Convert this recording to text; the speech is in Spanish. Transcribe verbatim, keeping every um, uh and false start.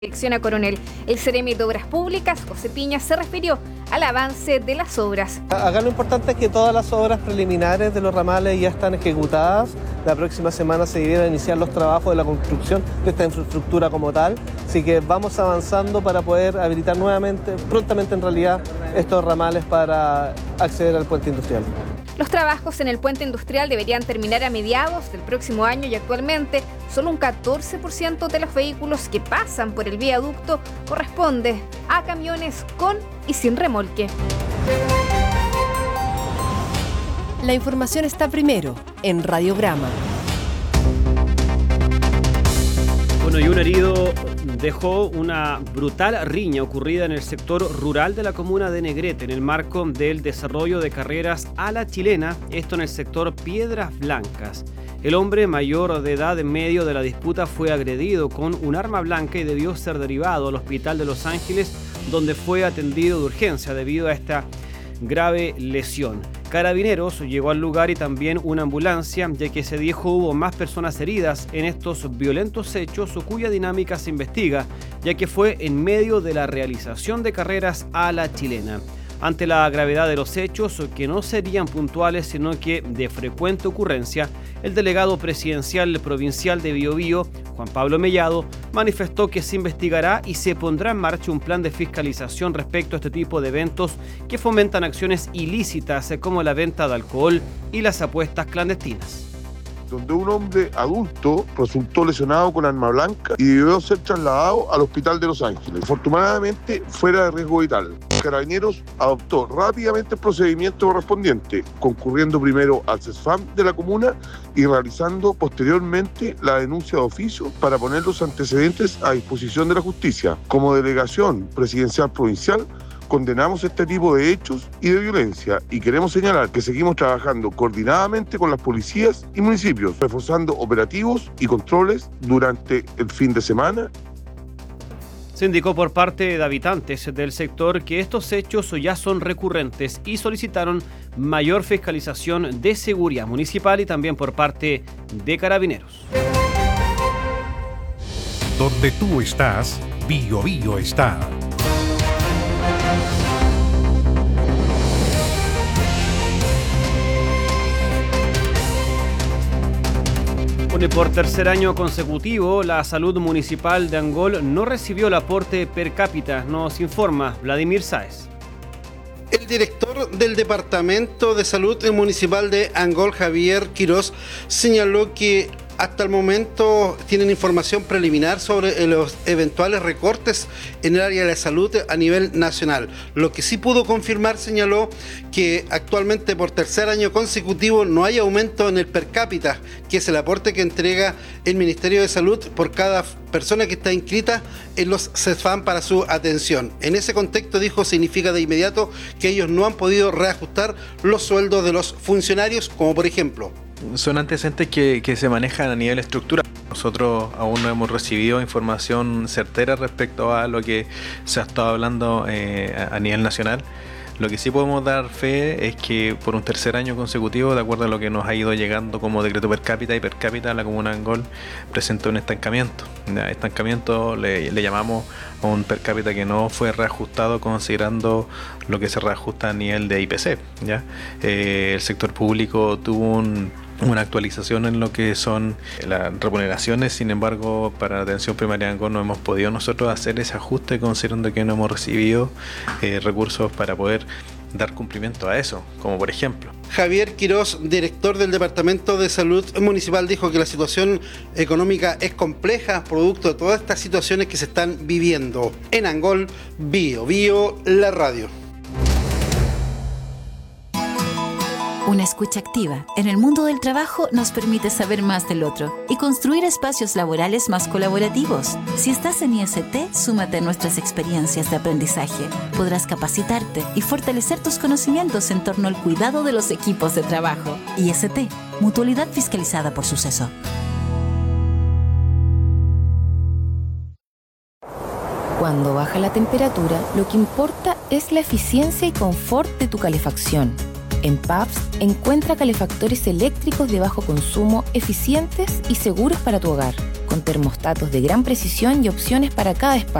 Dirección a Coronel. El Seremi de Obras Públicas, José Piña, se refirió al avance de las obras. Acá lo importante es que todas las obras preliminares de los ramales ya están ejecutadas. La próxima semana se iban a iniciar los trabajos de la construcción de esta infraestructura como tal. Así que vamos avanzando para poder habilitar nuevamente, prontamente en realidad, estos ramales para acceder al puente industrial. Los trabajos en el puente industrial deberían terminar a mediados del próximo año y actualmente solo un catorce por ciento de los vehículos que pasan por el viaducto corresponde a camiones con y sin remolque. La información está primero en Radiograma. Bueno, y un herido dejó una brutal riña ocurrida en el sector rural de la comuna de Negrete en el marco del desarrollo de carreras a la chilena, esto en el sector Piedras Blancas. El hombre mayor de edad en medio de la disputa fue agredido con un arma blanca y debió ser derivado al hospital de Los Ángeles, donde fue atendido de urgencia debido a esta grave lesión. Carabineros llegó al lugar y también una ambulancia, ya que se dijo hubo más personas heridas en estos violentos hechos, cuya dinámica se investiga, ya que fue en medio de la realización de carreras a la chilena. Ante la gravedad de los hechos, que no serían puntuales, sino que de frecuente ocurrencia, el delegado presidencial provincial de Biobío, Juan Pablo Mellado, manifestó que se investigará y se pondrá en marcha un plan de fiscalización respecto a este tipo de eventos que fomentan acciones ilícitas como la venta de alcohol y las apuestas clandestinas, donde un hombre adulto resultó lesionado con arma blanca y debió ser trasladado al hospital de Los Ángeles. Afortunadamente, fuera de riesgo vital. Carabineros adoptó rápidamente el procedimiento correspondiente, concurriendo primero al CESFAM de la comuna y realizando posteriormente la denuncia de oficio para poner los antecedentes a disposición de la justicia. Como delegación presidencial provincial, condenamos este tipo de hechos y de violencia y queremos señalar que seguimos trabajando coordinadamente con las policías y municipios, reforzando operativos y controles durante el fin de semana. Se indicó por parte de habitantes del sector que estos hechos ya son recurrentes y solicitaron mayor fiscalización de seguridad municipal y también por parte de Carabineros. Donde tú estás, Biobío está. Por tercer año consecutivo, la salud municipal de Angol no recibió el aporte per cápita, nos informa Vladimir Sáez. El director del Departamento de Salud Municipal de Angol, Javier Quirós, señaló que hasta el momento tienen información preliminar sobre los eventuales recortes en el área de la salud a nivel nacional. Lo que sí pudo confirmar, señaló, que actualmente por tercer año consecutivo no hay aumento en el per cápita, que es el aporte que entrega el Ministerio de Salud por cada persona que está inscrita en los CESFAM para su atención. En ese contexto, dijo, significa de inmediato que ellos no han podido reajustar los sueldos de los funcionarios, como por ejemplo. Son antecedentes que, que se manejan a nivel estructural. Nosotros aún no hemos recibido información certera respecto a lo que se ha estado hablando eh, a, a nivel nacional. Lo que sí podemos dar fe es que por un tercer año consecutivo, de acuerdo a lo que nos ha ido llegando como decreto per cápita y per cápita, la comuna de Angol presentó un estancamiento. ¿Ya? Estancamiento le, le llamamos a un per cápita que no fue reajustado considerando lo que se reajusta a nivel de I P C. ¿Ya? Eh, el sector público tuvo un una actualización en lo que son las remuneraciones, sin embargo para la atención primaria de Angol no hemos podido nosotros hacer ese ajuste considerando que no hemos recibido eh, recursos para poder dar cumplimiento a eso, como por ejemplo. Javier Quirós, director del Departamento de Salud Municipal, dijo que la situación económica es compleja producto de todas estas situaciones que se están viviendo. En Angol, Biobío, la radio. Una escucha activa en el mundo del trabajo nos permite saber más del otro y construir espacios laborales más colaborativos. Si estás en I S T, súmate a nuestras experiencias de aprendizaje. Podrás capacitarte y fortalecer tus conocimientos en torno al cuidado de los equipos de trabajo. I S T, mutualidad fiscalizada por Suceso. Cuando baja la temperatura, lo que importa es la eficiencia y confort de tu calefacción. En P A P S encuentra calefactores eléctricos de bajo consumo, eficientes y seguros para tu hogar. con termostatos de gran precisión y opciones para cada espacio.